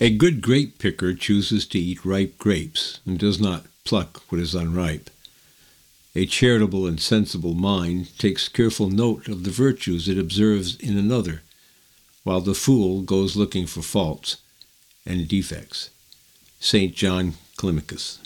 A good grape picker chooses to eat ripe grapes and does not pluck what is unripe. A charitable and sensible mind takes careful note of the virtues it observes in another, while the fool goes looking for faults and defects. St. John Climacus.